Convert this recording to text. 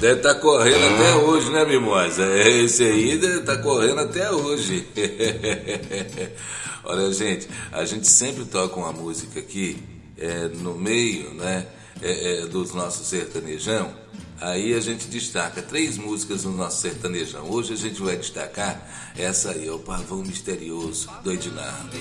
Deve estar correndo até hoje, né, Mimosa? Esse aí deve estar correndo até hoje. Olha, gente, a gente sempre toca uma música aqui, no meio, né, dos nossos sertanejão. Aí a gente destaca 3 músicas no nosso sertanejão. Hoje a gente vai destacar essa aí, é o Pavão Misterioso, do Ednardo.